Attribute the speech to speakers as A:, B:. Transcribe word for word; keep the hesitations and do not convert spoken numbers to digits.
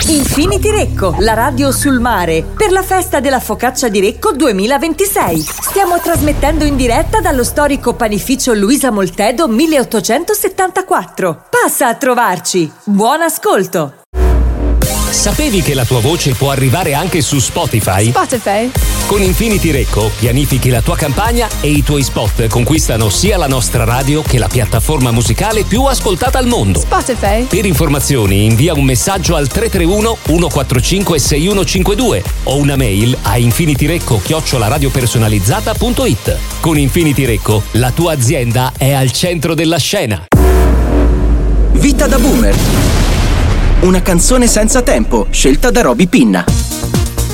A: Infinity Recco, la radio sul mare, per la festa della focaccia di Recco duemilaventisei. Stiamo trasmettendo in diretta dallo storico panificio Luisa Moltedo milleottocentosettantaquattro. Passa a trovarci. Buon ascolto!
B: Sapevi che la tua voce può arrivare anche su Spotify?
C: Spotify.
B: Con Infinity Recco pianifichi la tua campagna e i tuoi spot conquistano sia la nostra radio che la piattaforma musicale più ascoltata al mondo.
C: Spotify.
B: Per informazioni invia un messaggio al tre tre uno uno quattro cinque sei uno cinque due o una mail a infinityrecco chiocciola radiopersonalizzata punto it. Con Infinity Recco la tua azienda è al centro della scena.
D: Vita da boomer. Una canzone senza tempo, scelta da Roby Pinna.